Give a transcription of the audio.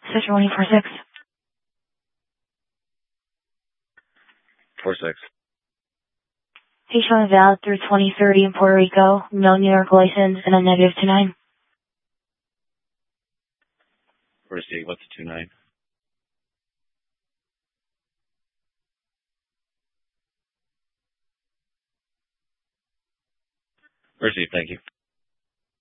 Switch warning 46. 46. H1 valid through 2030 in Puerto Rico. No New York license and a negative 29. Receive, what's the 29? Receive, thank you.